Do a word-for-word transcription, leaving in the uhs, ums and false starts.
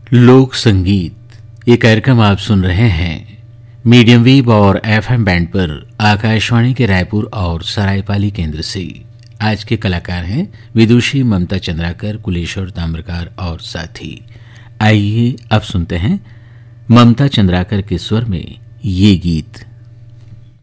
लोक संगीत ये कार्यक्रम आप सुन रहे हैं मीडियम वेव और एफएम बैंड पर आकाशवाणी के रायपुर और सरायपाली केंद्र से। आज के कलाकार हैं विदुषी ममता चंद्राकर, कुलेश्वर ताम्रकार और साथी। आइए अब सुनते हैं ममता चंद्राकर के स्वर में ये गीत।